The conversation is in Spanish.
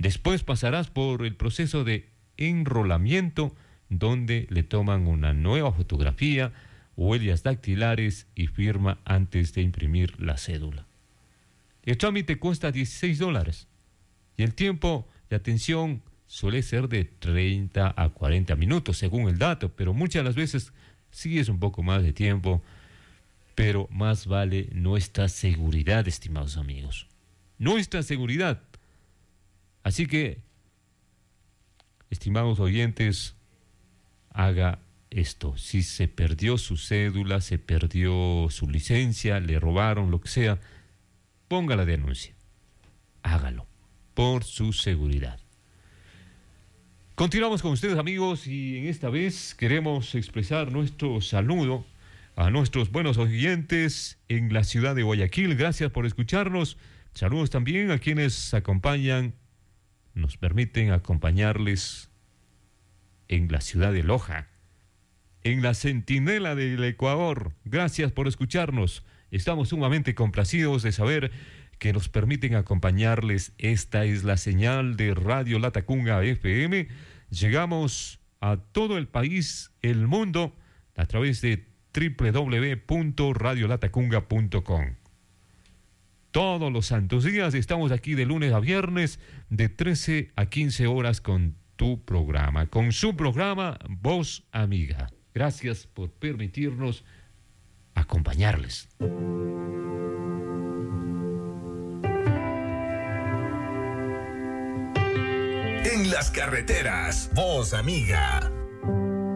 Después pasarás por el proceso de enrolamiento, donde le toman una nueva fotografía, huellas dactilares y firma antes de imprimir la cédula. El trámite cuesta $16 y el tiempo de atención suele ser de 30 a 40 minutos según el dato, pero muchas de las veces sí es un poco más de tiempo, pero más vale nuestra seguridad, estimados amigos. Nuestra seguridad. Así que, estimados oyentes, haga esto. Si se perdió su cédula, se perdió su licencia, le robaron, lo que sea, ponga la denuncia. Hágalo, por su seguridad. Continuamos con ustedes, amigos, y en esta vez queremos expresar nuestro saludo a nuestros buenos oyentes en la ciudad de Guayaquil. Gracias por escucharnos. Saludos también a quienes acompañan, nos permiten acompañarles en la ciudad de Loja, en la Centinela del Ecuador. Gracias por escucharnos. Estamos sumamente complacidos de saber que nos permiten acompañarles. Esta es la señal de Radio Latacunga FM. Llegamos a todo el país, el mundo, a través de www.radiolatacunga.com. Todos los santos días estamos aquí de lunes a viernes, de 13 a 15 horas con tu programa, con su programa Voz Amiga. Gracias por permitirnos acompañarles. En las carreteras, Voz Amiga.